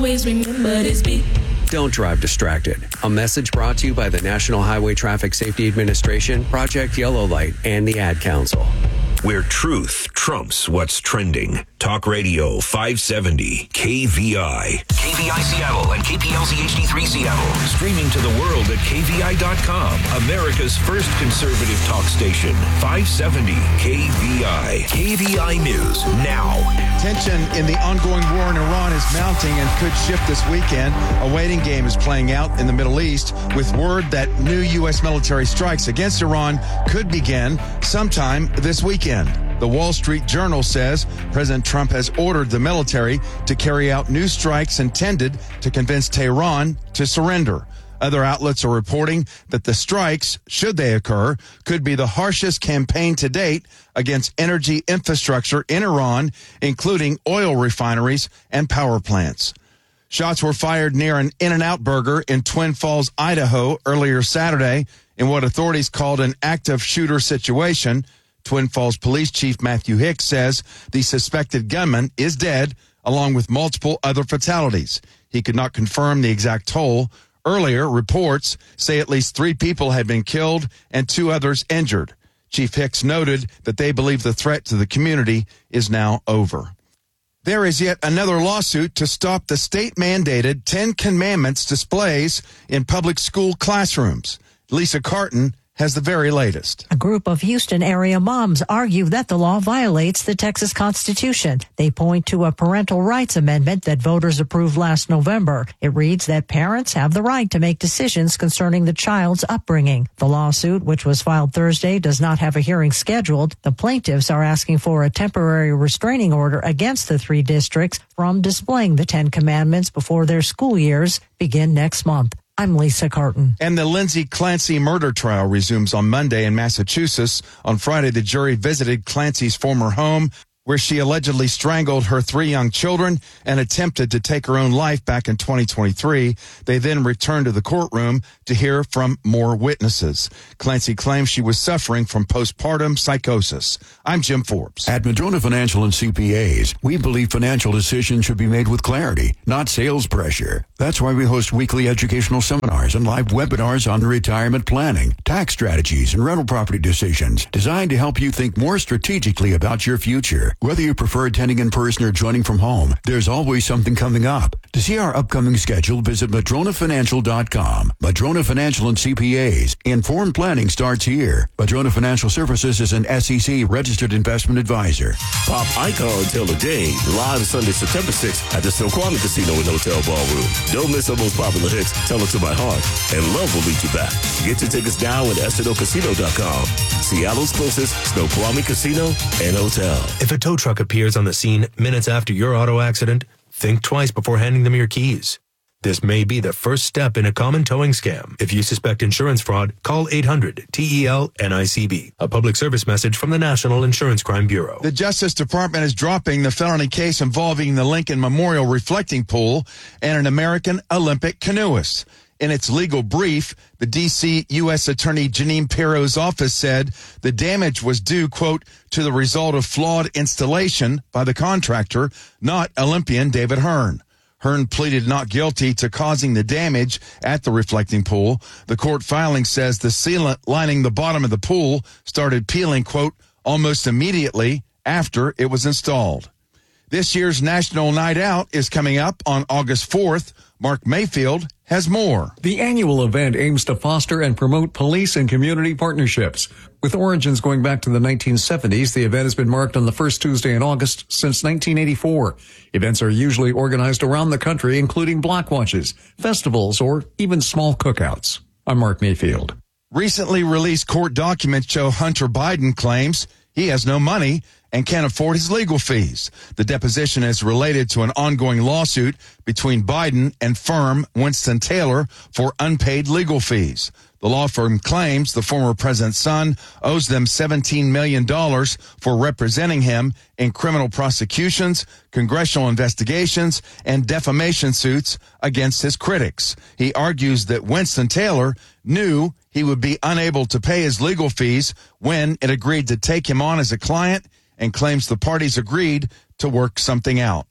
always remember this beat. Don't drive distracted. A message brought to you by the National Highway Traffic Safety Administration, Project Yellow Light, and the Ad Council. Where truth trumps what's trending. Talk Radio 570 KVI. KVI Seattle and KPLZ HD3 Seattle. Streaming to the world at KVI.com. America's first conservative talk station. 570 KVI. KVI News now. Tension in the ongoing war in Iran is mounting and could shift this weekend. A waiting game is playing out in the Middle East with word that new U.S. military strikes against Iran could begin sometime this weekend. The Wall Street Journal says President Trump has ordered the military to carry out new strikes intended to convince Tehran to surrender. Other outlets are reporting that the strikes, should they occur, could be the harshest campaign to date against energy infrastructure in Iran, including oil refineries and power plants. Shots were fired near an In-N-Out Burger in Twin Falls, Idaho, earlier Saturday in what authorities called an active shooter situation. Twin Falls Police Chief Matthew Hicks says the suspected gunman is dead, along with multiple other fatalities. He could not confirm the exact toll. Earlier, reports say at least 3 people had been killed and 2 others injured. Chief Hicks noted that they believe the threat to the community is now over. There is yet another lawsuit to stop the state-mandated 10 Commandments displays in public school classrooms. Lisa Carton has the very latest. A group of Houston area moms argue that the law violates the Texas Constitution. They point to a parental rights amendment that voters approved last November. It reads that parents have the right to make decisions concerning the child's upbringing. The lawsuit, which was filed Thursday, does not have a hearing scheduled. The plaintiffs are asking for a temporary restraining order against the 3 districts from displaying the 10 Commandments before their school years begin next month. I'm Lisa Carton. And the Lindsay Clancy murder trial resumes on Monday in Massachusetts. On Friday, the jury visited Clancy's former home, where she allegedly strangled her 3 young children and attempted to take her own life back in 2023. They then returned to the courtroom to hear from more witnesses. Clancy claims she was suffering from postpartum psychosis. I'm Jim Forbes. At Madrona Financial and CPAs, we believe financial decisions should be made with clarity, not sales pressure. That's why we host weekly educational seminars and live webinars on retirement planning, tax strategies, and rental property decisions designed to help you think more strategically about your future. Whether you prefer attending in person or joining from home, there's always something coming up. To see our upcoming schedule, visit MadronaFinancial.com. Madrona Financial and CPAs. Informed planning starts here. Madrona Financial Services is an SEC registered investment advisor. Pop Icon Taylor Dane, live Sunday, September 6th at the Snoqualmie Casino and Hotel Ballroom. Don't miss our most popular hits, Tell It to My Heart, and Love Will Lead You Back. Get your tickets now at EstonCasino.com. Seattle's closest Snoqualmie Casino and Hotel. If a tow truck appears on the scene minutes after your auto accident, think twice before handing them your keys. This may be the first step in a common towing scam. If you suspect insurance fraud, call 800-TEL-NICB. A public service message from the National Insurance Crime Bureau. The Justice Department is dropping the felony case involving the Lincoln Memorial Reflecting Pool and an American Olympic canoeist. In its legal brief, the D.C. U.S. Attorney Jeanine Pirro's office said the damage was due, quote, to the result of flawed installation by the contractor, not Olympian David Hearn. Hearn pleaded not guilty to causing the damage at the reflecting pool. The court filing says the sealant lining the bottom of the pool started peeling, quote, almost immediately after it was installed. This year's National Night Out is coming up on August 4th. Mark Mayfield has more. The annual event aims to foster and promote police and community partnerships. With origins going back to the 1970s, the event has been marked on the first Tuesday in August since 1984. Events are usually organized around the country, including block watches, festivals, or even small cookouts. I'm Mark Mayfield. Recently released court documents show Hunter Biden claims he has no money and can't afford his legal fees. The deposition is related to an ongoing lawsuit between Biden and firm Winston-Taylor for unpaid legal fees. The law firm claims the former president's son owes them $17 million for representing him in criminal prosecutions, congressional investigations, and defamation suits against his critics. He argues that Winston-Taylor knew he would be unable to pay his legal fees when it agreed to take him on as a client, and claims the parties agreed to work something out.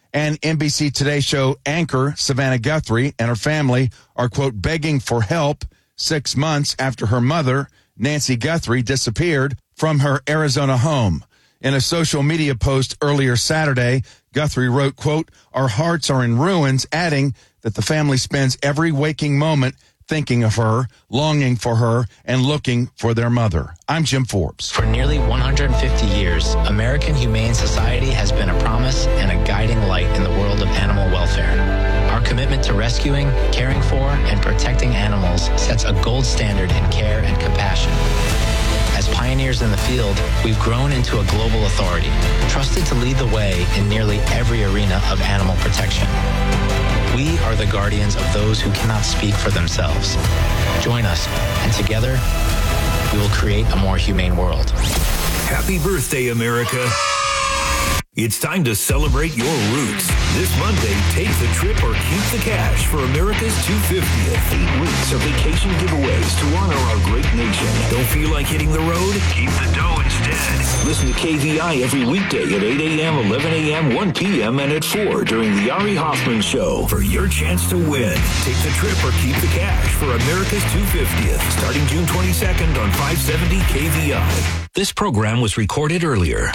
And NBC Today show anchor Savannah Guthrie and her family are, quote, begging for help 6 months after her mother, Nancy Guthrie, disappeared from her Arizona home. In a social media post earlier Saturday, Guthrie wrote, quote, "Our hearts are in ruins," adding that the family spends every waking moment thinking of her, longing for her, and looking for their mother. I'm Jim Forbes. For nearly 150 years, American Humane Society has been a promise and a guiding light in the world of animal welfare. Our commitment to rescuing, caring for, and protecting animals sets a gold standard in care and compassion. As pioneers in the field, we've grown into a global authority, trusted to lead the way in nearly every arena of animal protection. We are the guardians of those who cannot speak for themselves. Join us, and together, we will create a more humane world. Happy birthday, America. It's time to celebrate your roots. This Monday, take the trip or keep the cash for America's 250th. 8 weeks of vacation giveaways to honor our great nation. Don't feel like hitting the road? Keep the dough instead. Listen to KVI every weekday at 8 a.m., 11 a.m., 1 p.m., and at 4 during the Ari Hoffman Show for your chance to win. Take the trip or keep the cash for America's 250th, starting June 22nd on 570 KVI. This program was recorded earlier.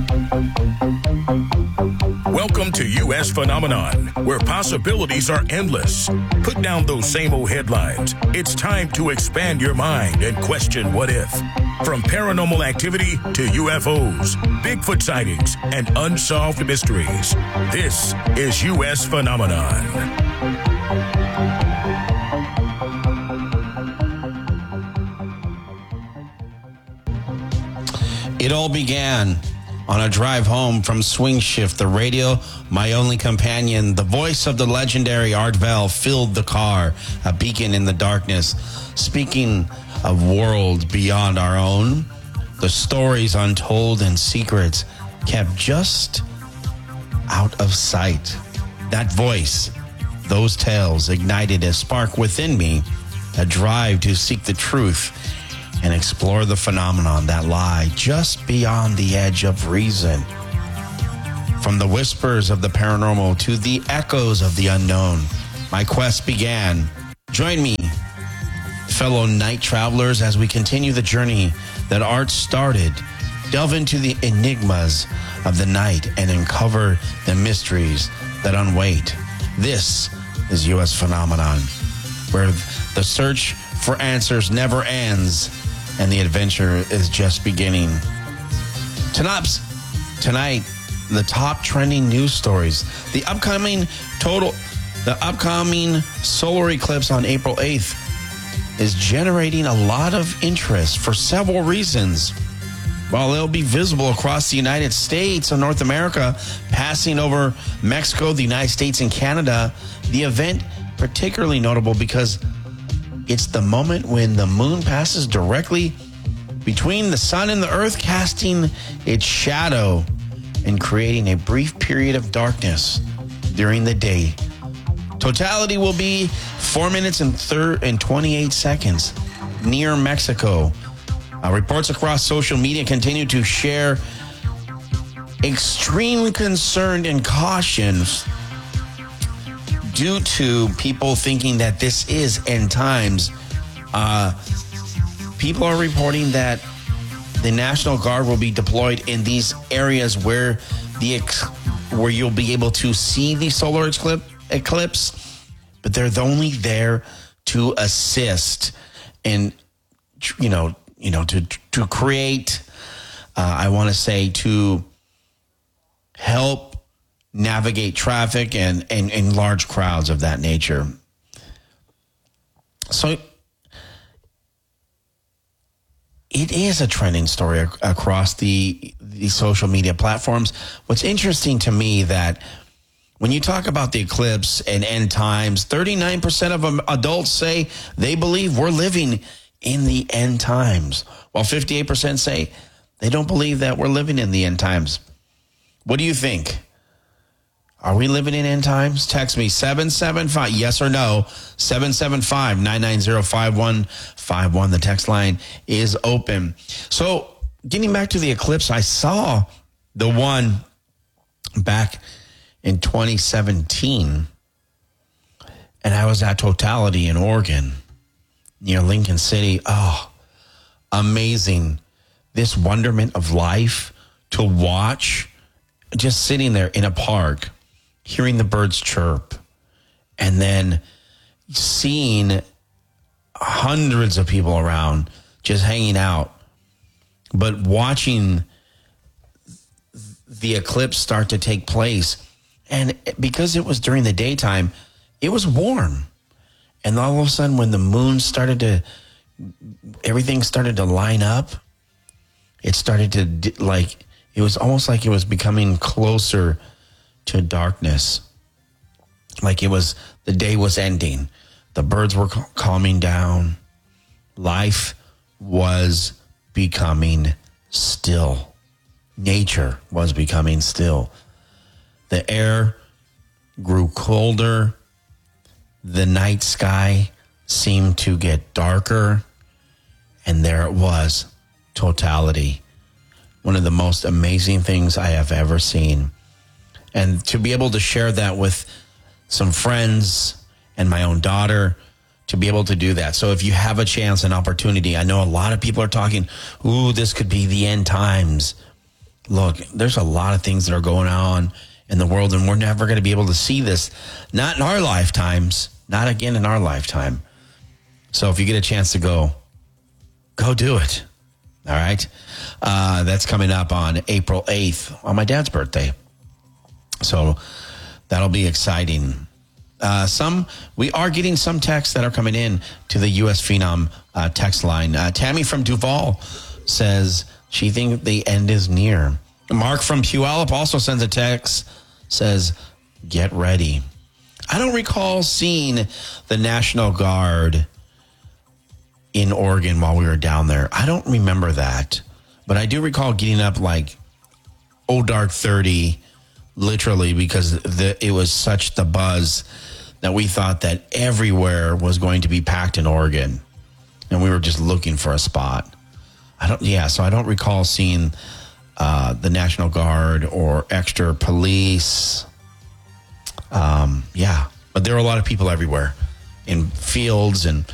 Welcome to U.S. Phenomenon, where possibilities are endless. Put down those same old headlines. It's time to expand your mind and question what if. From paranormal activity to UFOs, Bigfoot sightings, and unsolved mysteries. This is U.S. Phenomenon. It all began on a drive home from Swing Shift. The radio, my only companion, the voice of the legendary Art Bell filled the car, a beacon in the darkness. Speaking of worlds beyond our own, the stories untold and secrets kept just out of sight. That voice, those tales ignited a spark within me, a drive to seek the truth and explore the phenomenon that lie just beyond the edge of reason. From the whispers of the paranormal to the echoes of the unknown, my quest began. Join me, fellow night travelers, as we continue the journey that Art started. Delve into the enigmas of the night and uncover the mysteries that unwait. This is U.S. Phenomenon, where the search for answers never ends and the adventure is just beginning. Tonight, the top trending news stories. The upcoming solar eclipse on April 8th is generating a lot of interest for several reasons. While it'll be visible across the United States and North America, passing over Mexico, the United States, and Canada, the event particularly notable because it's the moment when the moon passes directly between the sun and the earth, casting its shadow and creating a brief period of darkness during the day. Totality will be 4 minutes and 28 seconds near Mexico. Reports across social media continue to share extreme concern and cautions due to people thinking that this is end times. People are reporting that the National Guard will be deployed in these areas where you'll be able to see the solar eclipse, but they're only there to assist and to create. I want to say to help navigate traffic and large crowds of that nature. So it is a trending story across the social media platforms. What's interesting to me that when you talk about the eclipse and end times, 39% of adults say they believe we're living in the end times, while 58% say they don't believe that we're living in the end times. What do you think? Are we living in end times? Text me 775, yes or no, 775-990-5151. The text line is open. So getting back to the eclipse, I saw the one back in 2017, and I was at Totality in Oregon, near Lincoln City. Oh, amazing. This wonderment of life to watch, just sitting there in a park, hearing the birds chirp, and then seeing hundreds of people around just hanging out, but watching the eclipse start to take place. And because it was during the daytime, it was warm. And all of a sudden, when the moon everything started to line up, it started to, it was almost like it was becoming closer to darkness. Like the day was ending. The birds were calming down. Life was becoming still. Nature was becoming still. The air grew colder. The night sky seemed to get darker. And there it was, Totality. One of the most amazing things I have ever seen. And to be able to share that with some friends and my own daughter, to be able to do that. So if you have a chance, an opportunity, I know a lot of people are talking, ooh, this could be the end times. Look, there's a lot of things that are going on in the world, and we're never going to be able to see this. Not in our lifetimes. Not again in our lifetime. So if you get a chance to go do it. All right? That's coming up on April 8th, on my dad's birthday. So that'll be exciting. We are getting some texts that are coming in to the U.S. Phenom text line. Tammy from Duval says she thinks the end is near. Mark from Puyallup also sends a text, says, get ready. I don't recall seeing the National Guard in Oregon while we were down there. I don't remember that. But I do recall getting up like dark 30, literally, because it was such the buzz that we thought that everywhere was going to be packed in Oregon. And we were just looking for a spot. So I don't recall seeing the National Guard or extra police. But there were a lot of people everywhere in fields and